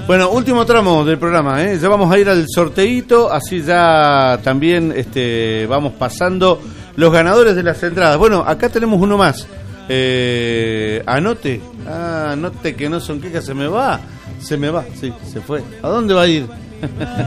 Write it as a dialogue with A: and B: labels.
A: Bueno, último tramo del programa, ¿eh? Ya vamos a ir al sorteíto, así ya también vamos pasando los ganadores de las entradas. Bueno, acá tenemos uno más. Anote que no son quejas, se me va, sí, se fue. ¿A dónde va a ir?